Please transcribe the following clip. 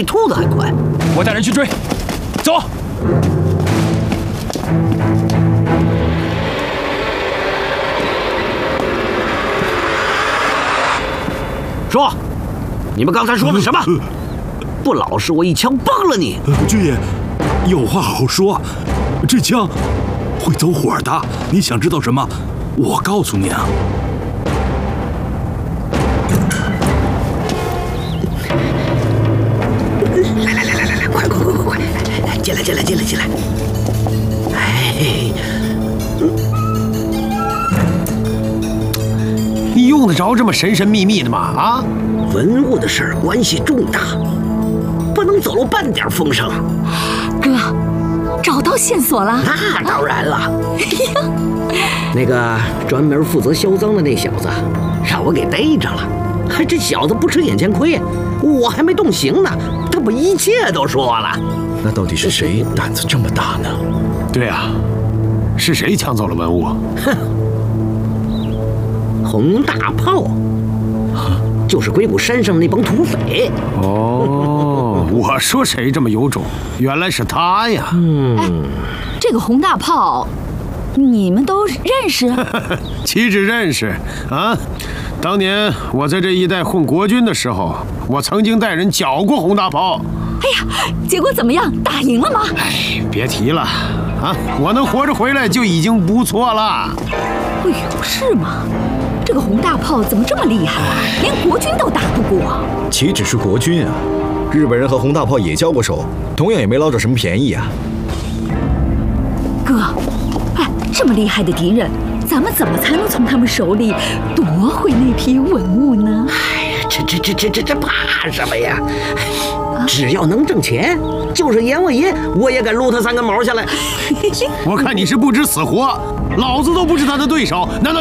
比兔子还快。 我带人去追，走。 说，你们刚才说的什么？不老实，我一枪崩了你！ 军爷，有话好说，这枪会走火的。你想知道什么？我告诉你啊。 来，快，进来！哎， 你用得着这么神神秘秘的吗？啊， 文物的事儿关系重大，不能走漏半点风声。 哥，找到线索了？ 那当然了。那个专门负责销赃的那小子，让我给逮着了。这小子不吃眼前亏，我还没动刑呢，他把一切都说了。 那到底是谁胆子这么大呢？ 对啊，是谁抢走了文物？ 洪大炮，就是鬼谷山上那帮土匪。 哦，我说谁这么有种，原来是他呀。 这个洪大炮，你们都认识？ 岂止认识啊！当年我在这一带混国军的时候，我曾经带人剿过洪大炮。 哎呀，结果怎么样？打赢了吗？ 哎，别提了啊！我能活着回来就已经不错了。 哎呦，是吗？这个洪大炮怎么这么厉害啊？连国军都打不过。 岂止是国军啊，日本人和洪大炮也交过手，同样也没捞着什么便宜啊。 哥，哎，这么厉害的敌人，咱们怎么才能从他们手里夺回那批文物呢？ 哎呀，这怕什么呀？只要能挣钱，就是阎王爷我也敢撸他3根毛下来。 我看你是不知死活，老子都不是他的对手，难道